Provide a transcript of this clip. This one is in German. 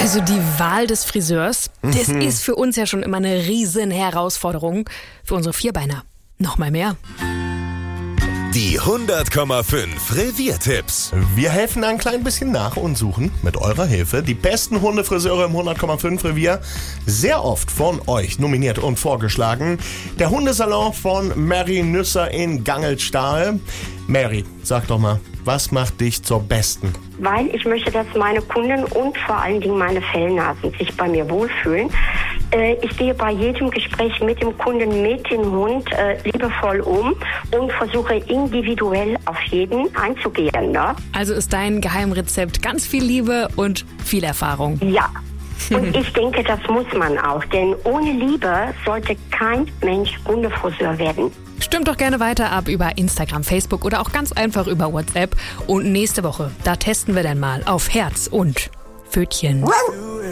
Also die Wahl des Friseurs, das ist für uns ja schon immer eine riesen Herausforderung. Für unsere Vierbeiner noch mal mehr. Die 100,5 Reviertipps. Wir helfen ein klein bisschen nach und suchen mit eurer Hilfe die besten Hundefriseure im 100,5 Revier. Sehr oft von euch nominiert und vorgeschlagen. Der Hundesalon von Mary Nüsser in Gangelstahl. Mary, sag doch mal, was macht dich zur Besten? Weil ich möchte, dass meine Kunden und vor allen Dingen meine Fellnasen sich bei mir wohlfühlen. Ich gehe bei jedem Gespräch mit dem Kunden, mit dem Hund liebevoll um und versuche individuell auf jeden einzugehen. Ne? Also ist dein Geheimrezept ganz viel Liebe und viel Erfahrung. Ja. Und ich denke, das muss man auch, denn ohne Liebe sollte kein Mensch Hundefriseur werden. Stimmt doch gerne weiter ab über Instagram, Facebook oder auch ganz einfach über WhatsApp. Und nächste Woche, da testen wir dann mal auf Herz und Pfötchen.